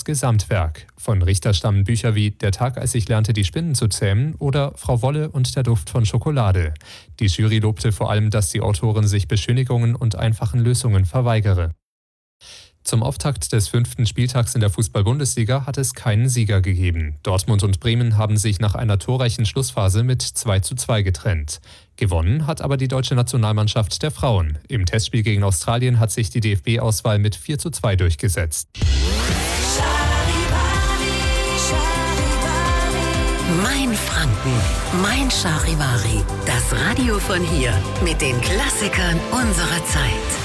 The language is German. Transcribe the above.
das Gesamtwerk. Von Richter stammen Bücher wie Der Tag, als ich lernte, die Spinnen zu zähmen oder Frau Wolle und der Duft von Schokolade. Die Jury lobte vor allem, dass die Autorin sich Beschönigungen und einfachen Lösungen verweigere. Zum Auftakt des 5. Spieltags in der Fußball-Bundesliga hat es keinen Sieger gegeben. Dortmund und Bremen haben sich nach einer torreichen Schlussphase mit 2:2 getrennt. Gewonnen hat aber die deutsche Nationalmannschaft der Frauen. Im Testspiel gegen Australien hat sich die DFB-Auswahl mit 4:2 durchgesetzt. Mein Franken, mein Charivari. Das Radio von hier mit den Klassikern unserer Zeit.